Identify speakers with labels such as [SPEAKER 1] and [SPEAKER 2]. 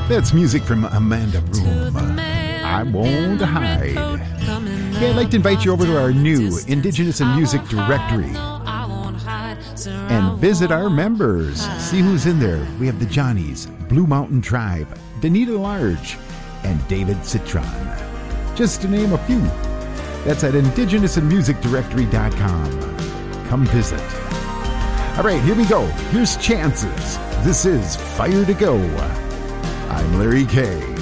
[SPEAKER 1] That's music from Amanda Broom. I Won't Hide. Yeah, I'd like to invite you over to our new Indigenous in Music directory and visit our members. See who's in there. We have the Johnnies, Blue Mountain Tribe, Danita Large, and David Citron. Just to name a few. That's at indigenousinmusicdirectory.com. Come visit. All right, here we go. Here's Chances. This is Fire to Go. I'm Larry K.